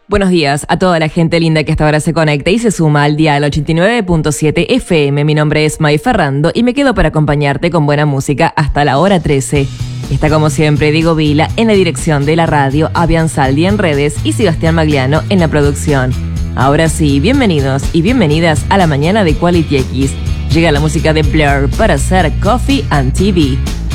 Buenos días a toda la gente linda que hasta ahora se conecta y se suma al dial 89.7 FM. Mi nombre es May Ferrando y me quedo para acompañarte con buena música hasta la hora 13. Está como siempre Diego Vila en la dirección de la radio, Avian Saldi en redes y Sebastián Magliano en la producción. Ahora sí, bienvenidos y bienvenidas a la mañana de Quality X. Llega la música de Blur para hacer Coffee and TV.